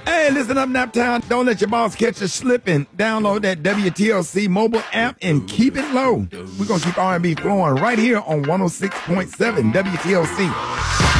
Hey, listen up, Naptown. Don't let your boss catch you slipping. Download that WTLC mobile app and keep it low. We're going to keep R&B flowing right here on 106.7 WTLC.